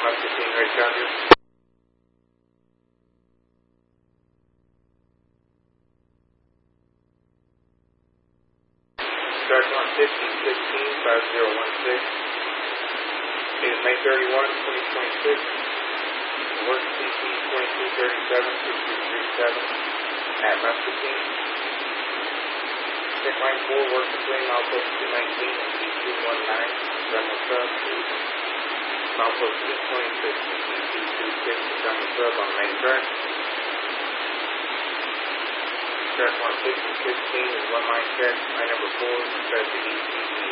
115, ready, Charger. Track 150, 5016. It is May 31, 2026. Work CC 2237, 6337 at Muscatine. Check line 4, work between milepost 219 and C219, Drama Sub. Milepost 226 and C226, Drama Sub on main track. Track 150, 15 is one line check, line number 4, track to ECC.